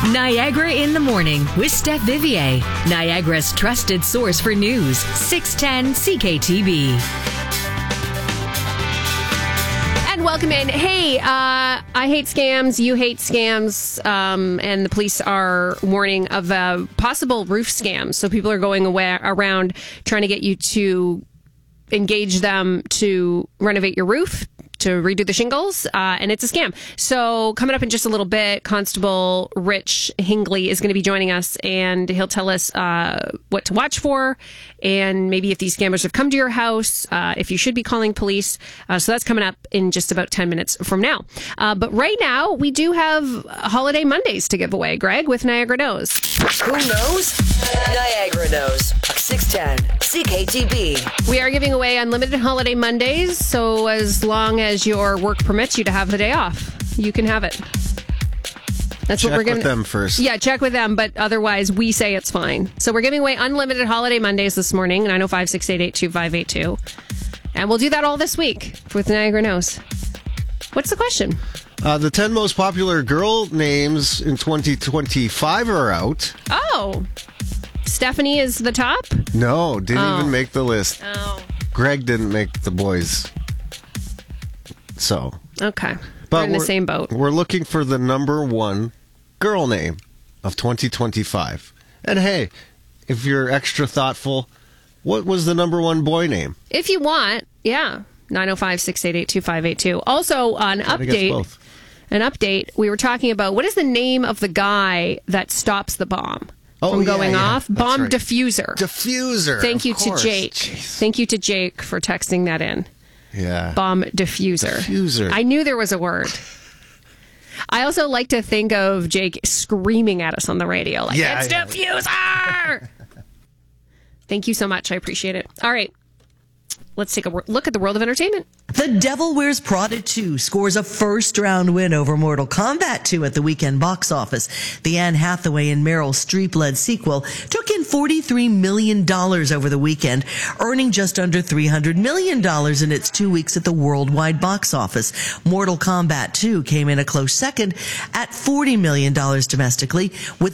Niagara in the Morning with Steph Vivier, Niagara's trusted source for news, 610 CKTB. And welcome in. Hey, I hate scams. You hate scams. And the police are warning of a possible roof scam. So people are going around trying to get you to engage them to renovate your roof, to redo the shingles, and it's a scam. So coming up in just a little bit, Constable Rich Hingley is going to be joining us, and he'll tell us what to watch for, and maybe if these scammers have come to your house, if you should be calling police. So that's coming up in just about 10 minutes from now. But right now, we do have Holiday Mondays to give away, Greg, with Niagara Knows. Who knows? Niagara knows. 610 CKTB. We are giving away unlimited Holiday Mondays, so as long as your work permits you to have the day off, you can have it. That's check what we're giving. Check with them first. Yeah, check with them, but otherwise we say it's fine. So we're giving away unlimited Holiday Mondays this morning, 905-688-2582. And we'll do that all this week with Niagara Knows. What's the question? The 10 most popular girl names in 2025 are out. Oh. Stephanie is the top? No, didn't even make the list. Oh. Greg didn't make the boys. So. Okay. But we're in the same boat. We're looking for the number one girl name of 2025. And hey, if you're extra thoughtful, what was the number one boy name? If you want, yeah. 905-688-2582. Also, an update, we were talking about what is the name of the guy that stops the bomb from going off? That's Bomb right. diffuser. Diffuser. Thank you course. to Jake. Jeez. Thank you to Jake for texting that in. Yeah. Bomb diffuser. Diffuser. I knew there was a word. I also like to think of Jake screaming at us on the radio like, it's diffuser! Thank you so much. I appreciate it. All right. Let's take a look at the world of entertainment. The Devil Wears Prada 2 scores a first-round win over Mortal Kombat 2 at the weekend box office. The Anne Hathaway and Meryl Streep-led sequel took in $43 million over the weekend, earning just under $300 million in its 2 weeks at the worldwide box office. Mortal Kombat 2 came in a close second at $40 million domestically, with